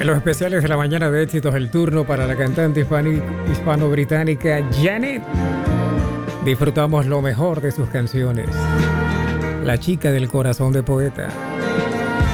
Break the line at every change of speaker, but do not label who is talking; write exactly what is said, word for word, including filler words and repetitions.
los especiales de la mañana de éxitos, el turno para la cantante hispani- hispano-británica Janet. Disfrutamos lo mejor de sus canciones. La chica del corazón de poeta.